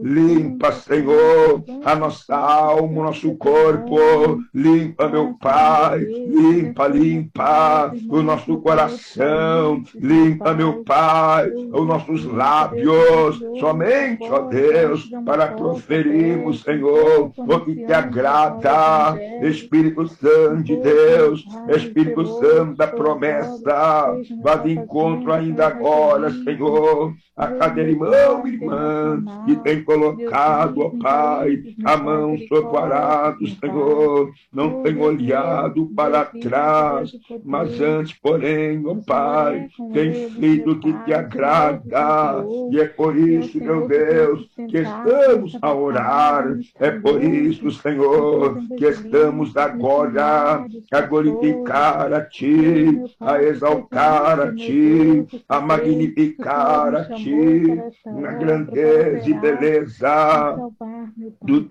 Limpa, Senhor, a nossa alma, o nosso corpo. Limpa, meu Pai. Limpa, limpa o nosso coração. Limpa, meu Pai, os nossos lábios. Somente, ó Deus, para proferirmos, Senhor, o que te agrada. Espírito Santo de Deus, Espírito Santo da promessa, vá de encontro ainda agora, Senhor, a cada irmão e irmã que tem colocado, ó Pai, a mão sobre o arado, Senhor, não tem olhado para trás, mas antes, porém, ó Pai, tem feito o que te agrada, e é por isso, meu Deus, que estamos a orar, é por isso, Senhor, que estamos agora a glorificar a Ti, a exaltar a Ti, a magnificar a Ti, na grandeza e beleza do